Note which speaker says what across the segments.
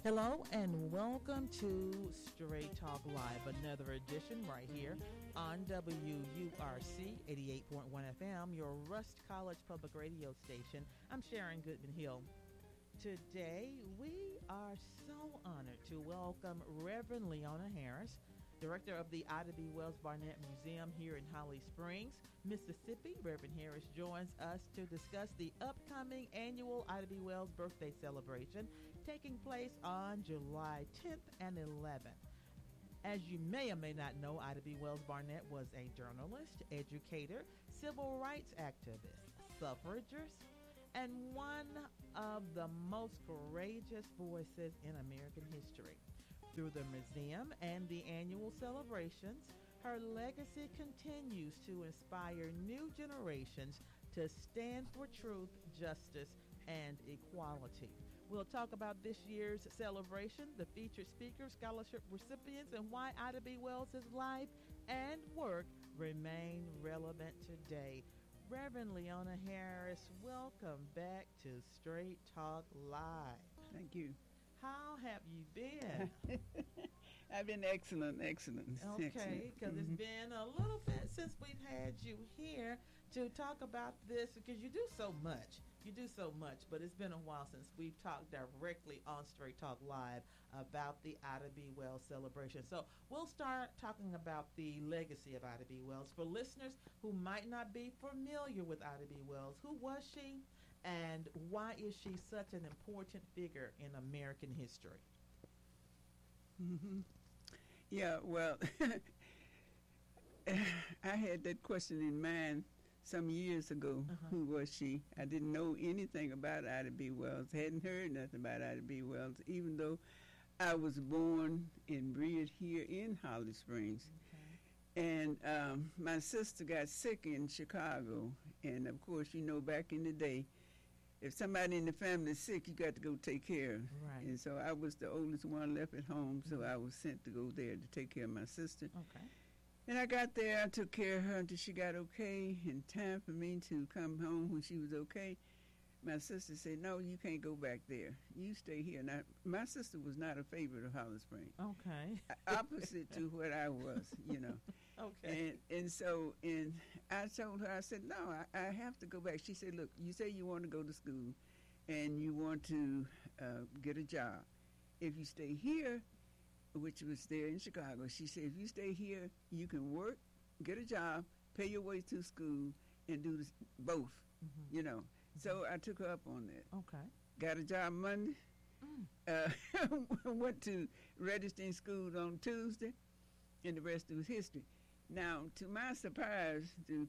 Speaker 1: Hello and welcome to Straight Talk Live, another edition right here on WURC 88.1 FM, your Rust College Public Radio station. I'm Sharon Goodman Hill. Today, we are so honored to welcome Reverend Leona Harris, Director of the Ida B. Wells Barnett Museum here in Holly Springs, Mississippi. Reverend Harris joins us to discuss the upcoming annual Ida B. Wells birthday celebration taking place on July 10th and 11th. As you may or may not know, Ida B. Wells Barnett was a journalist, educator, civil rights activist, suffragist, and one of the most courageous voices in American history. Through the museum and the annual celebrations, her legacy continues to inspire new generations to stand for truth, justice, and equality. We'll talk about this year's celebration, the featured speakers, scholarship recipients, and why Ida B. Wells' life and work remain relevant today. Reverend Leona Harris, welcome back to Straight Talk Live.
Speaker 2: Thank you.
Speaker 1: How have you been?
Speaker 2: I've been excellent.
Speaker 1: Okay, because it's been a little bit since we've had you here to talk about this, because you do so much. But it's been a while since we've talked directly on Straight Talk Live about the Ida B. Wells celebration. So we'll start talking about the legacy of Ida B. Wells. For listeners who might not be familiar with Ida B. Wells, who was she? And why is she such an important figure in American history?
Speaker 2: Mm-hmm. Yeah, well, I had that question in mind some years ago. Who was she? I didn't know anything about Ida B. Wells. Hadn't heard nothing about Ida B. Wells, even though I was born and reared here in Holly Springs. Okay. And my sister got sick in Chicago. And, of course, back in the day, if somebody in the family is sick, you got to go take care of them. Right. And so I was the oldest one left at home, so I was sent to go there to take care of my sister.
Speaker 1: Okay.
Speaker 2: And I got there, I took care of her until she got okay. In time for me to come home when she was okay, my sister said, no, you can't go back there. You stay here. Now, my sister was not a favorite of Holly Springs.
Speaker 1: Okay.
Speaker 2: Opposite to what I was,
Speaker 1: Okay.
Speaker 2: And so I told her, I said, no, I have to go back. She said, look, you say you want to go to school and you want to get a job. If you stay here, which was there in Chicago, she said, if you stay here, you can work, get a job, pay your way to school, and do this, both, So I took her up on that.
Speaker 1: Okay.
Speaker 2: Got a job Monday. Went to registering school on Tuesday, and the rest was history. Now, to my surprise, the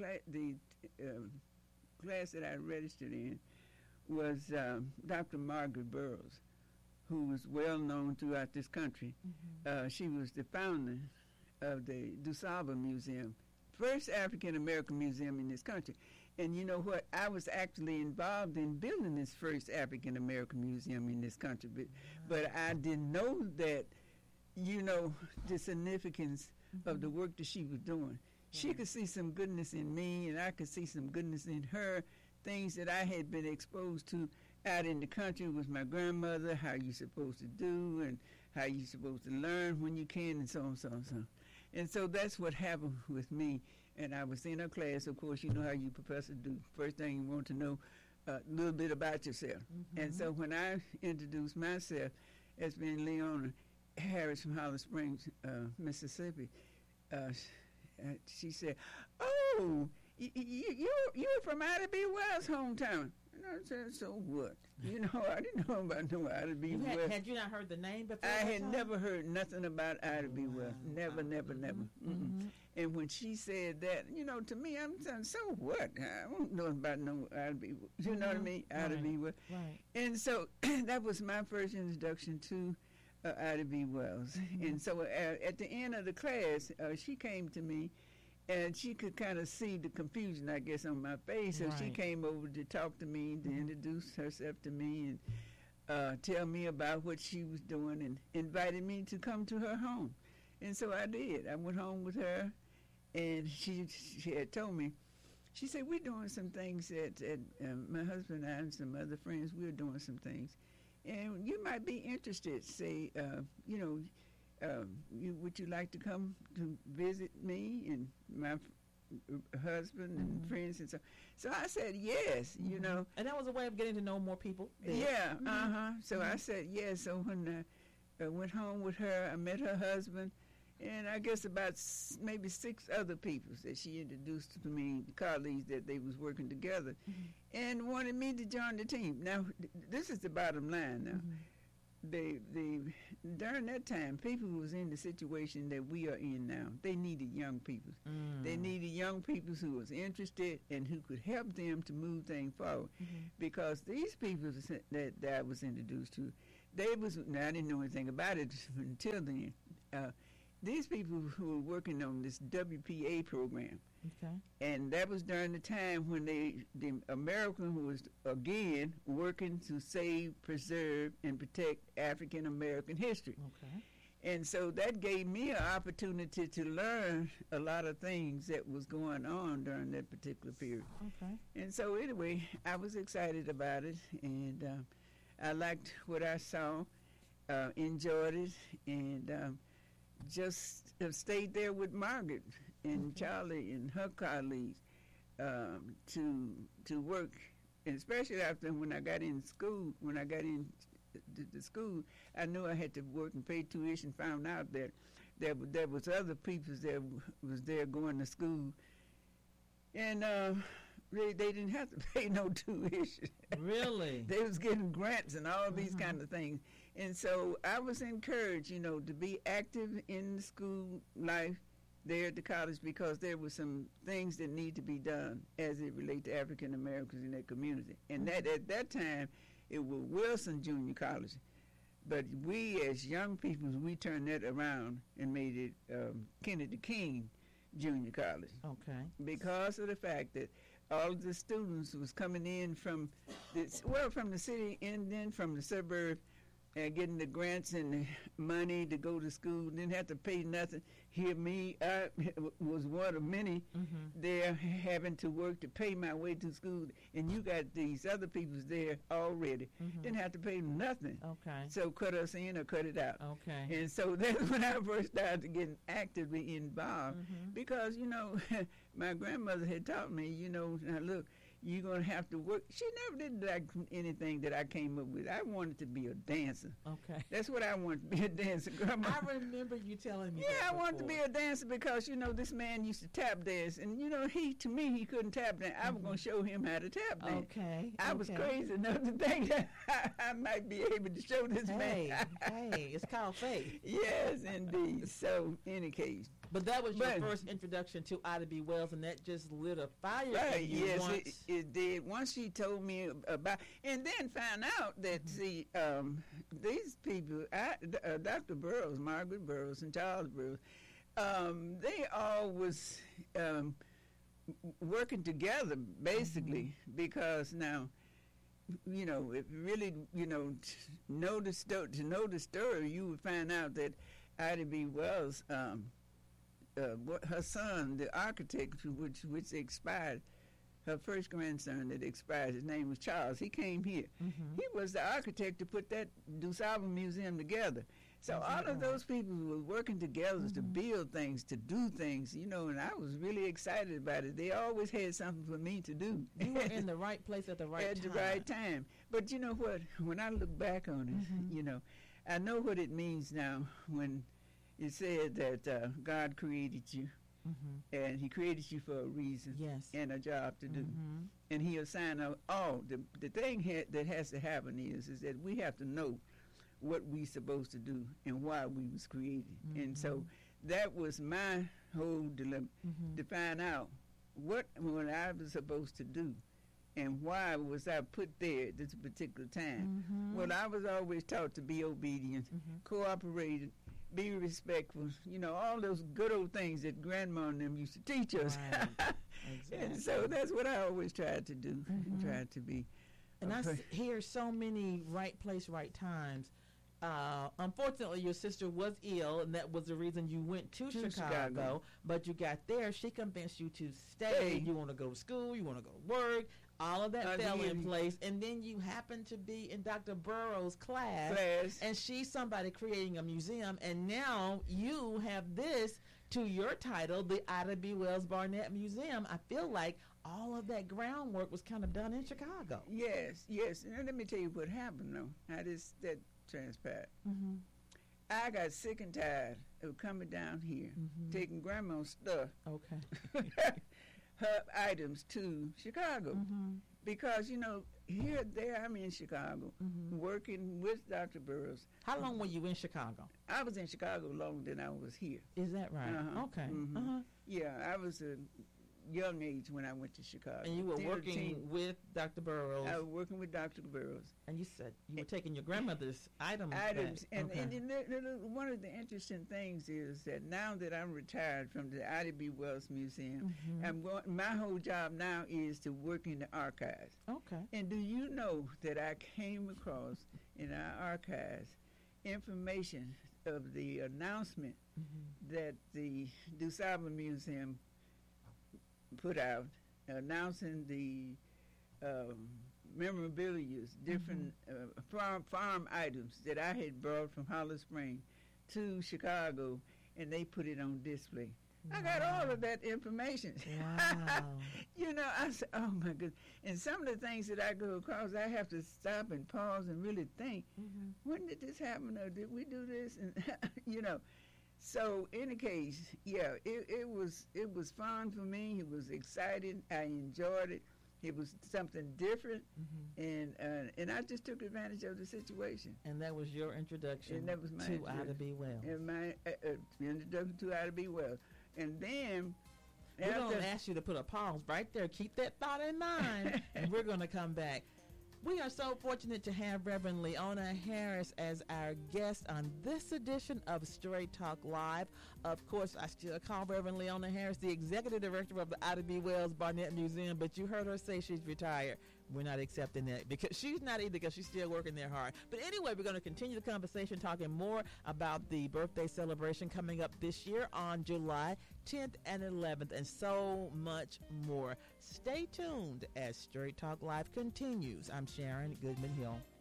Speaker 2: class that I registered in was Dr. Margaret Burroughs, who was well known throughout this country. She was the founder of the DuSable Museum, first African-American museum in this country. And you know what? I was actually involved in building this first African-American museum in this country. But I didn't know that, the significance of the work that she was doing. She could see some goodness in me, and I could see some goodness in her, things that I had been exposed to out in the country with my grandmother, how you're supposed to do and how you're supposed to learn when you can, and so on. And so that's what happened with me. And I was in her class. Of course, you know how you professors do. First thing you want to know a little bit about yourself. And so when I introduced myself as being Leona Harris from Holly Springs, Mississippi, she said, oh, you're from Ida B. Wells' hometown. And I said, so what? I didn't know about no Ida B. Wells.
Speaker 1: Had you not heard the name before?
Speaker 2: I had never heard nothing about Ida B. Wells. Never. And when she said that, to me, I'm saying, so what? I don't know about no Ida B. Wells. You know what I mean? Ida B. Wells.
Speaker 1: Right.
Speaker 2: And so that was my first introduction to Ida B. Wells. And so at the end of the class, she came to me, and she could kind of see the confusion, I guess, on my face. So she came over to talk to me, to introduce herself to me, and tell me about what she was doing, and invited me to come to her home. And so I did. I went home with her, and she had told me, she said, we're doing some things my husband and I and some other friends, we're doing some things. and you might be interested. Say, would you like to come to visit me and my husband and friends and so? So I said yes.
Speaker 1: And that was a way of getting to know more people. There.
Speaker 2: Yeah. So I said yes. So when I went home with her, I met her husband. And I guess about maybe 6 other people that she introduced to me, colleagues that they was working together, and wanted me to join the team. Now, this is the bottom line. Now, during that time, people who was in the situation that we are in now, they needed young people. They needed young people who was interested and who could help them to move things forward. Because these people that I was introduced to, now I didn't know anything about it until then. These people who were working on this WPA program, and that was during the time when the American was again working to save, preserve, and protect African American history. And so that gave me an opportunity to learn a lot of things that was going on during that particular period. And so anyway, I was excited about it, and I liked what I saw, enjoyed it, and just stayed there with Margaret and Charlie and her colleagues to work, and especially after when I got in school. When I got in the school, I knew I had to work and pay tuition. Found out that there was other people that was there going to school, and they didn't have to pay no tuition.
Speaker 1: Really?
Speaker 2: They was getting grants and all these kind of things. And so I was encouraged, to be active in the school life there at the college, because there were some things that need to be done as it relates to African Americans in that community. And that at that time, it was Wilson Junior College. But we, as young people, we turned that around and made it Kennedy King Junior College. Because of the fact that all of the students was coming in from the city and then from the suburb, getting the grants and the money to go to school, didn't have to pay nothing. Here, I was one of many there having to work to pay my way to school, and you got these other people there already. Didn't have to pay nothing. So cut us in or cut it out. And so that's when I first started getting actively involved, because, my grandmother had taught me, now look, you're going to have to work. She never did like anything that I came up with. I wanted to be a dancer. That's what I wanted to be, a dancer. Grandma.
Speaker 1: I remember you telling me that
Speaker 2: I
Speaker 1: before.
Speaker 2: wanted to be a dancer because, this man used to tap dance. And, he couldn't tap dance. I was going to show him how to tap dance. I was crazy enough to think that I might be able to show this man.
Speaker 1: Hey, it's called faith.
Speaker 2: Yes, indeed. So, in any case.
Speaker 1: But that was your first introduction to Ida B. Wells, and that just lit a fire in you.
Speaker 2: Yes, it did. Once she told me about, and then found out that these people, Dr. Burroughs, Margaret Burroughs, and Charles Burroughs, they all was working together basically, because now, if you really, know the story, you would find out that Ida B. Wells. Her son, the architect, which expired, her first grandson that expired, his name was Charles. He came here. He was the architect to put that DuSable Museum together. So all of those people were working together to build things, to do things, and I was really excited about it. They always had something for me to do.
Speaker 1: You were in the right place at the right time.
Speaker 2: At the right time. But you know what? When I look back on it, I know what it means now when it said that God created you, and He created you for a reason and a job to do. And He assigned all. The thing that has to happen is that we have to know what we're supposed to do and why we was created. And so that was my whole dilemma, to find out what I was supposed to do and why was I put there at this particular time. Well, I was always taught to be obedient, cooperate, be respectful, all those good old things that Grandma and them used to teach us. And so that's what I always tried to do, tried to be.
Speaker 1: And I hear so many right place, right times. Unfortunately, your sister was ill, and that was the reason you went to Chicago. But you got there. She convinced you to stay. You want to go to school. You want to go to work. All of that fell in place, and then you happened to be in Dr. Burroughs' class, and she's somebody creating a museum, and now you have this to your title, the Ida B. Wells Barnett Museum. I feel like all of that groundwork was kind of done in Chicago.
Speaker 2: Yes. And let me tell you what happened, though, how that transpired.
Speaker 1: Mm-hmm.
Speaker 2: I got sick and tired of coming down here, taking Grandma's stuff, her items to Chicago. Because, there I'm in Chicago, working with Dr. Burroughs.
Speaker 1: How long were you in Chicago?
Speaker 2: I was in Chicago longer than I was here.
Speaker 1: Is that right? Okay.
Speaker 2: Yeah, I was a young age when I went to Chicago.
Speaker 1: And you were working with Dr. Burroughs.
Speaker 2: I was working with Dr. Burroughs.
Speaker 1: And you said you were taking your grandmother's items back.
Speaker 2: And one of the interesting things is that now that I'm retired from the Ida B. Wells Museum, my whole job now is to work in the archives.
Speaker 1: Okay.
Speaker 2: And do you know that I came across in our archives information of the announcement that the DuSable Museum put out announcing the memorabilia, different farm items that I had brought from Hollow Spring to Chicago, and they put it on display. Wow. I got all of that information.
Speaker 1: Wow.
Speaker 2: I said, oh my goodness. And some of the things that I go across, I have to stop and pause and really think, when did this happen, or did we do this? And So in any case, it was fun for me. It was exciting. I enjoyed it. It was something different, and I just took advantage of the situation.
Speaker 1: And that was your introduction
Speaker 2: and that was my
Speaker 1: to Ida B. Wells.
Speaker 2: And my introduction to Ida B. Wells. And then
Speaker 1: we're going to ask you to put a pause right there. Keep that thought in mind, and we're going to come back. We are so fortunate to have Reverend Leona Harris as our guest on this edition of Straight Talk Live. Of course, I still call Reverend Leona Harris the executive director of the Ida B. Wells Barnett Museum, but you heard her say she's retired. We're not accepting that because she's not either, because she's still working there hard. But anyway, we're going to continue the conversation talking more about the birthday celebration coming up this year on July 10th and 11th, and so much more. Stay tuned as Straight Talk Live continues. I'm Sharon Goodman Hill.